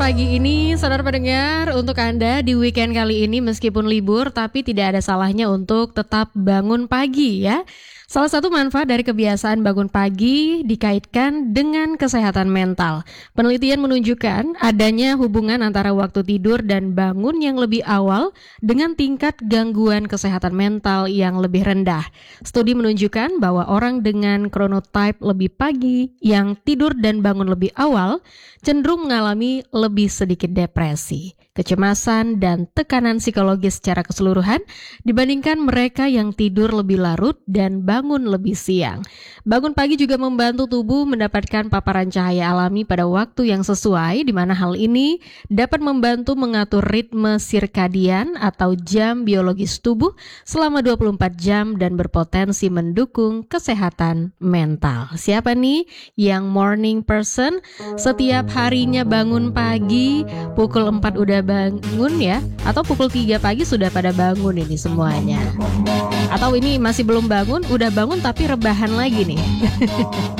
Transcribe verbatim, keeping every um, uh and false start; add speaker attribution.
Speaker 1: pagi ini, saudara pendengar, untuk Anda di weekend kali ini meskipun libur, tapi tidak ada salahnya untuk tetap bangun pagi ya. Salah satu manfaat dari kebiasaan bangun pagi dikaitkan dengan kesehatan mental. Penelitian menunjukkan adanya hubungan antara waktu tidur dan bangun yang lebih awal dengan tingkat gangguan kesehatan mental yang lebih rendah. Studi menunjukkan bahwa orang dengan chronotype lebih pagi yang tidur dan bangun lebih awal cenderung mengalami lebih sedikit depresi, kecemasan, dan tekanan psikologis secara keseluruhan dibandingkan mereka yang tidur lebih larut dan bangun lebih siang. Bangun pagi juga membantu tubuh mendapatkan paparan cahaya alami pada waktu yang sesuai, di mana hal ini dapat membantu mengatur ritme sirkadian atau jam biologis tubuh selama dua puluh empat jam dan berpotensi mendukung kesehatan mental. Siapa nih yang morning person? Setiap harinya bangun pagi, pukul empat udah bangun ya, atau pukul tiga pagi sudah pada bangun ini semuanya. Atau ini masih belum bangun, udah bangun tapi rebahan lagi nih.